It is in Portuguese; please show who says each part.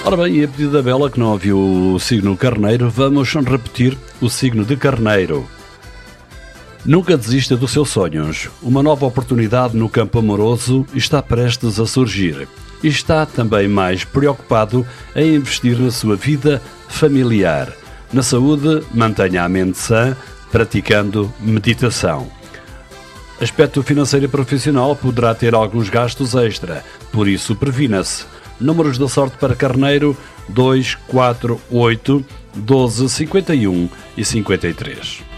Speaker 1: Ora bem, e a pedido da Bela, que não ouviu o signo Carneiro, vamos repetir o signo de Carneiro. Nunca desista dos seus sonhos. Uma nova oportunidade no campo amoroso está prestes a surgir. E está também mais preocupado em investir na sua vida familiar. Na saúde, mantenha a mente sã, praticando meditação. Aspecto financeiro e profissional poderá ter alguns gastos extra, por isso previna-se. Números da sorte para Carneiro: 2, 4, 8, 12, 51 e 53.